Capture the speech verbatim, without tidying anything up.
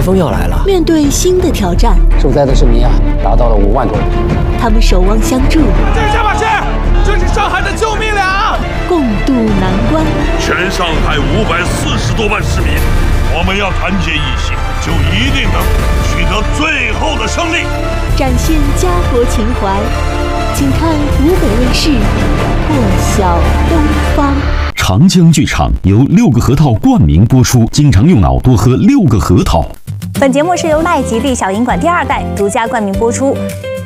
风要来了。 面对新的挑战， 受灾的市民啊，达到了五万多人。 他们守望相助， 这是下马线，这是上海的救命粮， 共度难关。 全上海五百四十多万市民，我们要团结一心，就一定能取得最后的胜利。 展现家国情怀，请看湖北卫视《破晓东方》。 长江剧场由六个核桃冠名播出，经常用脑多喝六个核桃。 本节目是由麦吉利小银馆第二代独家冠名播出。